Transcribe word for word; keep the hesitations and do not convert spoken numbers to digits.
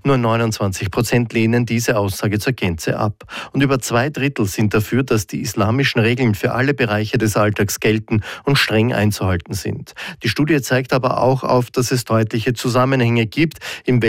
Nur neunundzwanzig Prozent lehnen diese Aussage zur Gänze ab. Und über zwei Drittel sind dafür, dass die islamischen Regeln für alle Bereiche des Alltags gelten und streng einzuhalten sind. Die Studie zeigt aber auch auf, dass es deutliche Zusammenhänge gibt, in